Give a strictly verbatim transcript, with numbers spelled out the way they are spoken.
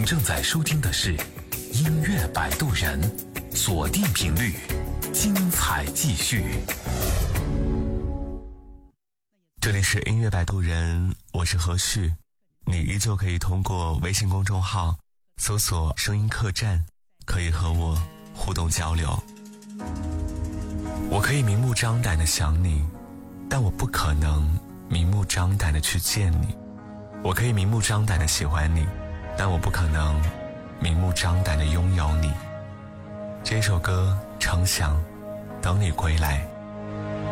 正在收听的是音乐摆渡人，锁定频率，精彩继续。 这里是音乐摆渡人，我是何旭，你依旧可以通过微信公众号搜索声音客栈，可以和我互动交流。我可以明目张胆地想你，但我不可能明目张胆地去见你。我可以明目张胆地喜欢你，但我不可能明目张胆地拥有你。这首歌程响，等你归来。